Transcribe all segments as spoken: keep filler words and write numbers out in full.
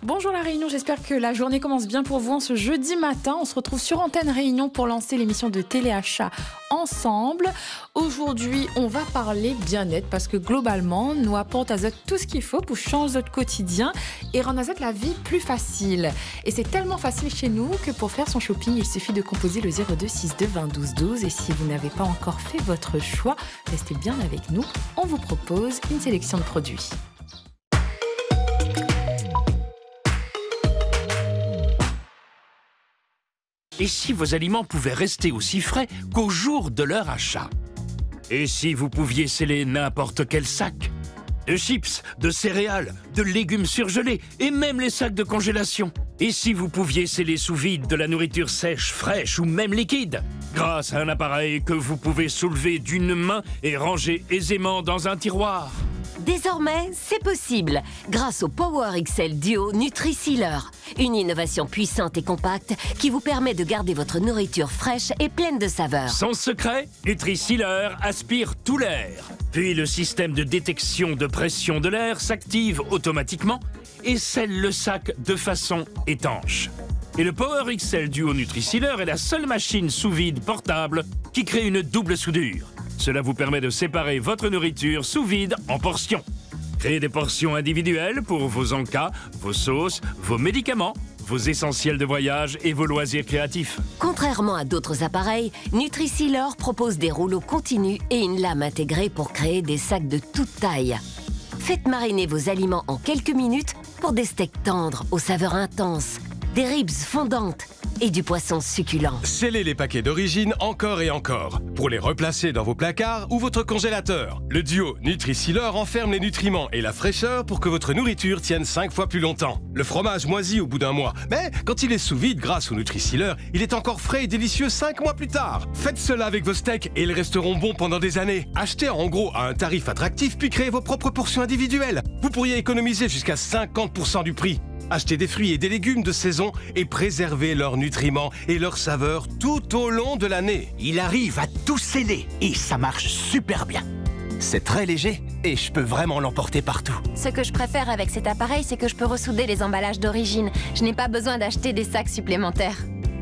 Bonjour la Réunion, j'espère que la journée commence bien pour vous en ce jeudi matin. On se retrouve sur Antenne Réunion pour lancer l'émission de Téléachat ensemble. Aujourd'hui, on va parler bien-être parce que globalement, nous apporte Azote tout ce qu'il faut pour changer notre quotidien et rendre Azote la vie plus facile. Et c'est tellement facile chez nous que pour faire son shopping, il suffit de composer le zéro deux six-deux vingt douze douze. Et si vous n'avez pas encore fait votre choix, restez bien avec nous. On vous propose une sélection de produits. Et si vos aliments pouvaient rester aussi frais qu'au jour de leur achat? Et si vous pouviez sceller n'importe quel sac? De chips, de céréales, de légumes surgelés et même les sacs de congélation? Et si vous pouviez sceller sous vide de la nourriture sèche, fraîche ou même liquide? Grâce à un appareil que vous pouvez soulever d'une main et ranger aisément dans un tiroir? Désormais, c'est possible grâce au Power X L Duo Nutri-Sealer. Une innovation puissante et compacte qui vous permet de garder votre nourriture fraîche et pleine de saveurs. Son secret, Nutri-Sealer aspire tout l'air. Puis le système de détection de pression de l'air s'active automatiquement et scelle le sac de façon étanche. Et le Power X L Duo Nutri-Sealer est la seule machine sous vide portable qui crée une double soudure. Cela vous permet de séparer votre nourriture sous vide en portions. Créez des portions individuelles pour vos encas, vos sauces, vos médicaments, vos essentiels de voyage et vos loisirs créatifs. Contrairement à d'autres appareils, Nutri-Sealer propose des rouleaux continus et une lame intégrée pour créer des sacs de toute taille. Faites mariner vos aliments en quelques minutes pour des steaks tendres aux saveurs intenses, des ribs fondantes et du poisson succulent. Scellez les paquets d'origine encore et encore pour les replacer dans vos placards ou votre congélateur. Le duo Nutri-Sealer enferme les nutriments et la fraîcheur pour que votre nourriture tienne cinq fois plus longtemps. Le fromage moisit au bout d'un mois, mais quand il est sous vide grâce au Nutri-Sealer, il est encore frais et délicieux cinq mois plus tard. Faites cela avec vos steaks et ils resteront bons pendant des années. Achetez en gros à un tarif attractif puis créez vos propres portions individuelles. Vous pourriez économiser jusqu'à cinquante pour cent du prix. Achetez des fruits et des légumes de saison et préservez leurs nutriments et leurs saveurs tout au long de l'année. Il arrive à tout sceller et ça marche super bien. C'est très léger et je peux vraiment l'emporter partout. Ce que je préfère avec cet appareil, c'est que je peux ressouder les emballages d'origine. Je n'ai pas besoin d'acheter des sacs supplémentaires.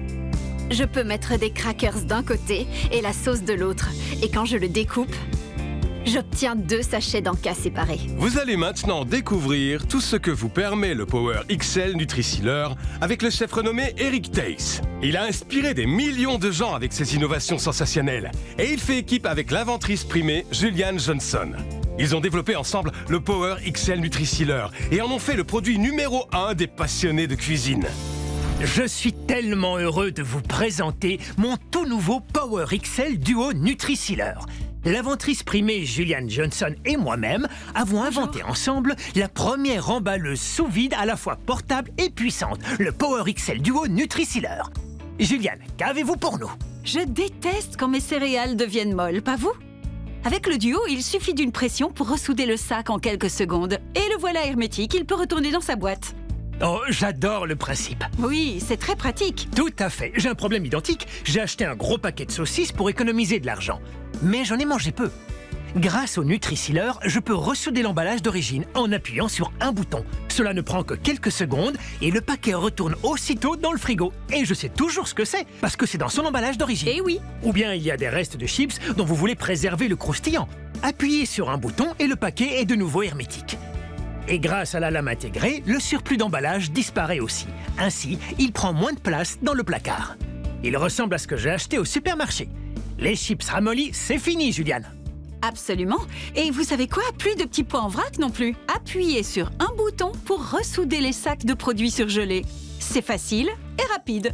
Je peux mettre des crackers d'un côté et la sauce de l'autre. Et quand je le découpe, j'obtiens deux sachets d'encas séparés. Vous allez maintenant découvrir tout ce que vous permet le Power X L Nutri-Sealer avec le chef renommé Eric Tace. Il a inspiré des millions de gens avec ses innovations sensationnelles. Et il fait équipe avec l'inventrice primée Julian Johnson. Ils ont développé ensemble le Power X L Nutri-Sealer et en ont fait le produit numéro un des passionnés de cuisine. Je suis tellement heureux de vous présenter mon tout nouveau Power X L Duo Nutri-Sealer. L'inventrice primée Julian Johnson et moi-même avons inventé Bonjour. ensemble la première emballeuse sous vide à la fois portable et puissante, le Power X L Duo Nutri-Sealer. Julian, qu'avez-vous pour nous? Je déteste quand mes céréales deviennent molles, pas vous? Avec le Duo, il suffit d'une pression pour ressouder le sac en quelques secondes. Et le voilà hermétique, il peut retourner dans sa boîte. Oh, j'adore le principe. Oui, c'est très pratique. Tout à fait. J'ai un problème identique. J'ai acheté un gros paquet de saucisses pour économiser de l'argent. Mais j'en ai mangé peu. Grâce au Nutri-Sealer, je peux ressouder l'emballage d'origine en appuyant sur un bouton. Cela ne prend que quelques secondes et le paquet retourne aussitôt dans le frigo. Et je sais toujours ce que c'est, parce que c'est dans son emballage d'origine. Eh oui. Ou bien il y a des restes de chips dont vous voulez préserver le croustillant. Appuyez sur un bouton et le paquet est de nouveau hermétique. Et grâce à la lame intégrée, le surplus d'emballage disparaît aussi. Ainsi, il prend moins de place dans le placard. Il ressemble à ce que j'ai acheté au supermarché. Les chips ramollis, c'est fini, Juliane. Absolument. Et vous savez quoi? Plus de petits pois en vrac non plus. Appuyez sur un bouton pour ressouder les sacs de produits surgelés. C'est facile et rapide.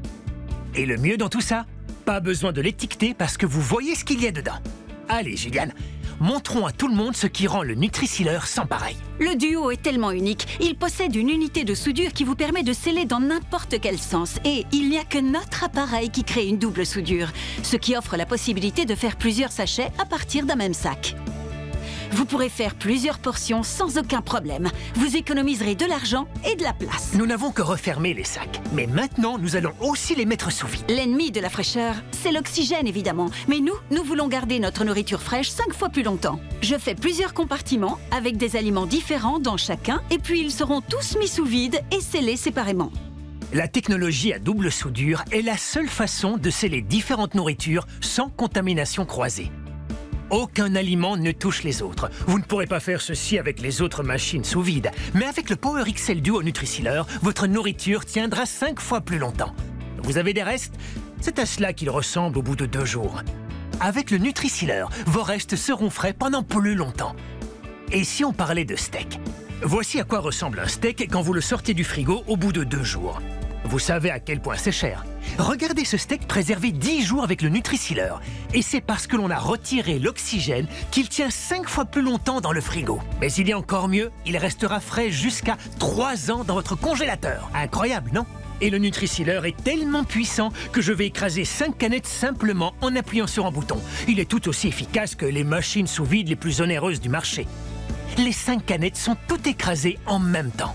Et le mieux dans tout ça, pas besoin de l'étiqueter parce que vous voyez ce qu'il y a dedans. Allez, Juliane, montrons à tout le monde ce qui rend le Nutri-Sealer sans pareil. Le Duo est tellement unique. Il possède une unité de soudure qui vous permet de sceller dans n'importe quel sens. Et il n'y a que notre appareil qui crée une double soudure, ce qui offre la possibilité de faire plusieurs sachets à partir d'un même sac. Vous pourrez faire plusieurs portions sans aucun problème. Vous économiserez de l'argent et de la place. Nous n'avons que refermé les sacs. Mais maintenant, nous allons aussi les mettre sous vide. L'ennemi de la fraîcheur, c'est l'oxygène évidemment. Mais nous, nous voulons garder notre nourriture fraîche cinq fois plus longtemps. Je fais plusieurs compartiments avec des aliments différents dans chacun et puis ils seront tous mis sous vide et scellés séparément. La technologie à double soudure est la seule façon de sceller différentes nourritures sans contamination croisée. Aucun aliment ne touche les autres. Vous ne pourrez pas faire ceci avec les autres machines sous vide. Mais avec le Power X L Duo Nutri-Sealer, votre nourriture tiendra cinq fois plus longtemps. Vous avez des restes? C'est à cela qu'il ressemble au bout de deux jours. Avec le Nutri-Sealer, vos restes seront frais pendant plus longtemps. Et si on parlait de steak? Voici à quoi ressemble un steak quand vous le sortez du frigo au bout de deux jours. Vous savez à quel point c'est cher. Regardez ce steak préservé dix jours avec le Nutri-Sealer. Et c'est parce que l'on a retiré l'oxygène qu'il tient cinq fois plus longtemps dans le frigo. Mais il y a encore mieux, il restera frais jusqu'à trois ans dans votre congélateur. Incroyable, non? Et le Nutri-Sealer est tellement puissant que je vais écraser cinq canettes simplement en appuyant sur un bouton. Il est tout aussi efficace que les machines sous vide les plus onéreuses du marché. Les cinq canettes sont toutes écrasées en même temps.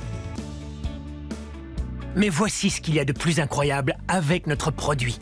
Mais voici ce qu'il y a de plus incroyable avec notre produit.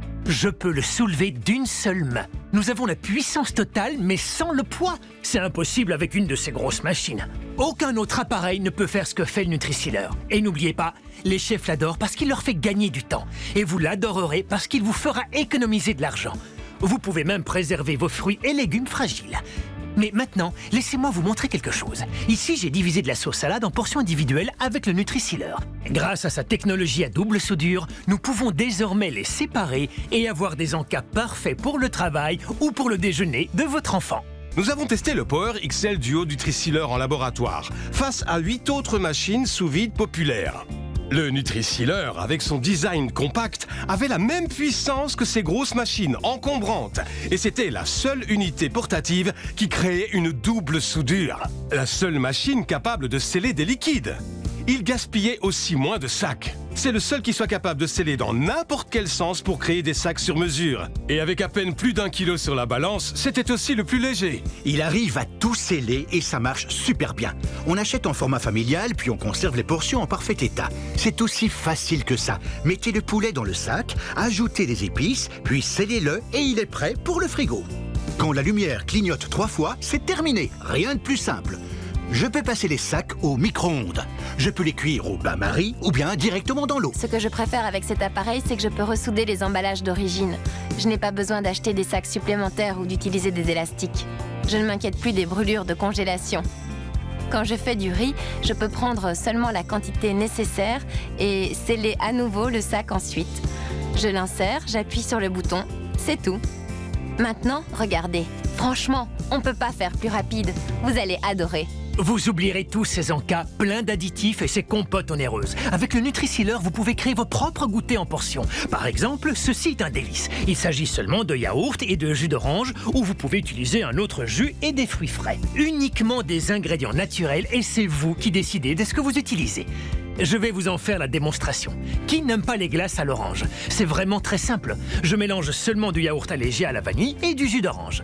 Je peux le soulever d'une seule main. Nous avons la puissance totale, mais sans le poids. C'est impossible avec une de ces grosses machines. Aucun autre appareil ne peut faire ce que fait le Nutri-Sealer. Et n'oubliez pas, les chefs l'adorent parce qu'il leur fait gagner du temps. Et vous l'adorerez parce qu'il vous fera économiser de l'argent. Vous pouvez même préserver vos fruits et légumes fragiles. Mais maintenant, laissez-moi vous montrer quelque chose. Ici, j'ai divisé de la sauce salade en portions individuelles avec le Nutri-Sealer. Grâce à sa technologie à double soudure, nous pouvons désormais les séparer et avoir des encas parfaits pour le travail ou pour le déjeuner de votre enfant. Nous avons testé le Power X L Duo Nutri-Sealer en laboratoire, face à huit autres machines sous vide populaires. Le Nutri-Sealer, avec son design compact, avait la même puissance que ces grosses machines encombrantes. Et c'était la seule unité portative qui créait une double soudure. La seule machine capable de sceller des liquides. Il gaspillait aussi moins de sacs. C'est le seul qui soit capable de sceller dans n'importe quel sens pour créer des sacs sur mesure. Et avec à peine plus d'un kilo sur la balance, c'était aussi le plus léger. Il arrive à tout sceller et ça marche super bien. On achète en format familial, puis on conserve les portions en parfait état. C'est aussi facile que ça. Mettez le poulet dans le sac, ajoutez des épices, puis scellez-le et il est prêt pour le frigo. Quand la lumière clignote trois fois, c'est terminé. Rien de plus simple. Je peux passer les sacs au micro-ondes. Je peux les cuire au bain-marie ou bien directement dans l'eau. Ce que je préfère avec cet appareil, c'est que je peux ressouder les emballages d'origine. Je n'ai pas besoin d'acheter des sacs supplémentaires ou d'utiliser des élastiques. Je ne m'inquiète plus des brûlures de congélation. Quand je fais du riz, je peux prendre seulement la quantité nécessaire et sceller à nouveau le sac ensuite. Je l'insère, j'appuie sur le bouton, c'est tout. Maintenant, regardez. Franchement, on ne peut pas faire plus rapide. Vous allez adorer. Vous oublierez tous ces encas pleins d'additifs et ces compotes onéreuses. Avec le Nutri-Sealer, vous pouvez créer vos propres goûters en portions. Par exemple, ceci est un délice. Il s'agit seulement de yaourt et de jus d'orange, ou vous pouvez utiliser un autre jus et des fruits frais. Uniquement des ingrédients naturels et c'est vous qui décidez de ce que vous utilisez. Je vais vous en faire la démonstration. Qui n'aime pas les glaces à l'orange? C'est vraiment très simple. Je mélange seulement du yaourt allégé à la vanille et du jus d'orange.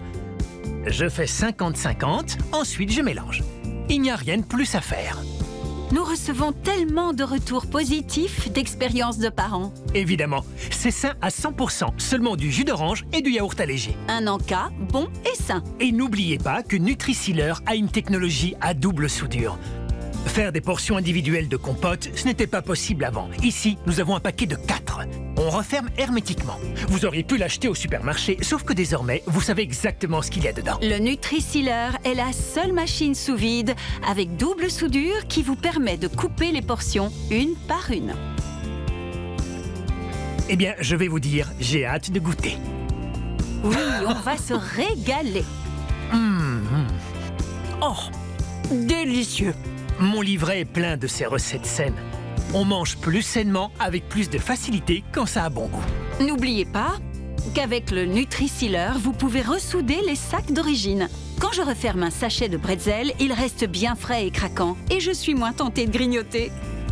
Je fais cinquante cinquante, ensuite je mélange. Il n'y a rien de plus à faire. Nous recevons tellement de retours positifs d'expériences de parents. Évidemment, c'est sain à cent pour cent, seulement du jus d'orange et du yaourt allégé. Un encas bon et sain. Et n'oubliez pas que Nutri-Sealer a une technologie à double soudure. Faire des portions individuelles de compote, ce n'était pas possible avant. Ici, nous avons un paquet de quatre. On referme hermétiquement. Vous auriez pu l'acheter au supermarché, sauf que désormais, vous savez exactement ce qu'il y a dedans. Le Nutri-Sealer est la seule machine sous vide avec double soudure qui vous permet de couper les portions une par une. Eh bien, je vais vous dire, j'ai hâte de goûter. Oui, on va se régaler. Mmh. Oh, délicieux. Mon livret est plein de ces recettes saines. On mange plus sainement avec plus de facilité quand ça a bon goût. N'oubliez pas qu'avec le Nutri-Sealer, vous pouvez ressouder les sacs d'origine. Quand je referme un sachet de bretzel, il reste bien frais et craquant. Et je suis moins tentée de grignoter.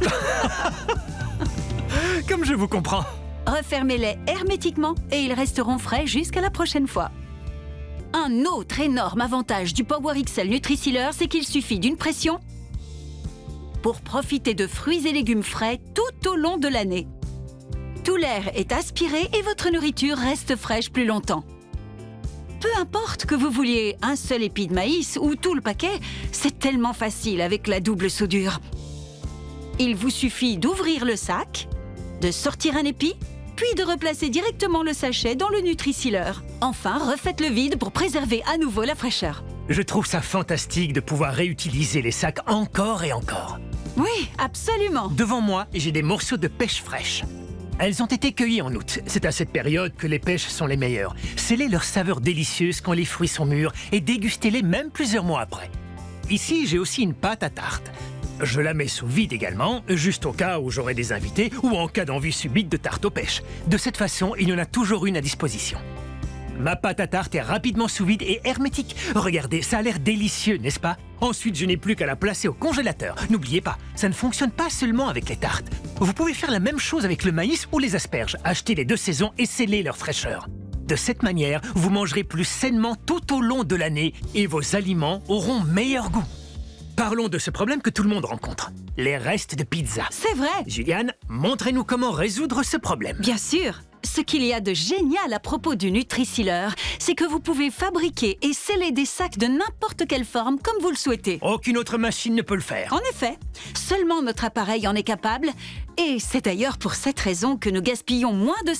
Comme je vous comprends. Refermez-les hermétiquement et ils resteront frais jusqu'à la prochaine fois. Un autre énorme avantage du Power X L Nutri-Sealer, c'est qu'il suffit d'une pression pour profiter de fruits et légumes frais tout au long de l'année. Tout l'air est aspiré et votre nourriture reste fraîche plus longtemps. Peu importe que vous vouliez un seul épi de maïs ou tout le paquet, c'est tellement facile avec la double soudure. Il vous suffit d'ouvrir le sac, de sortir un épi, puis de replacer directement le sachet dans le Nutri-Sealer. Enfin, refaites le vide pour préserver à nouveau la fraîcheur. Je trouve ça fantastique de pouvoir réutiliser les sacs encore et encore. Oui, absolument. Devant moi, j'ai des morceaux de pêche fraîche. Elles ont été cueillies en août. C'est à cette période que les pêches sont les meilleures. Scellez leur saveur délicieuse quand les fruits sont mûrs et dégustez-les même plusieurs mois après. Ici, j'ai aussi une pâte à tarte. Je la mets sous vide également, juste au cas où j'aurai des invités ou en cas d'envie subite de tarte aux pêches. De cette façon, il y en a toujours une à disposition. Ma pâte à tarte est rapidement sous vide et hermétique. Regardez, ça a l'air délicieux, n'est-ce pas? Ensuite, je n'ai plus qu'à la placer au congélateur. N'oubliez pas, ça ne fonctionne pas seulement avec les tartes. Vous pouvez faire la même chose avec le maïs ou les asperges. Achetez les deux saisons et scellez leur fraîcheur. De cette manière, vous mangerez plus sainement tout au long de l'année et vos aliments auront meilleur goût. Parlons de ce problème que tout le monde rencontre, les restes de pizza. C'est vrai. Juliane, montrez-nous comment résoudre ce problème. Bien sûr. Ce qu'il y a de génial à propos du Nutri-Sealer, c'est que vous pouvez fabriquer et sceller des sacs de n'importe quelle forme comme vous le souhaitez. Aucune autre machine ne peut le faire. En effet, seulement notre appareil en est capable. Et c'est d'ailleurs pour cette raison que nous gaspillons moins de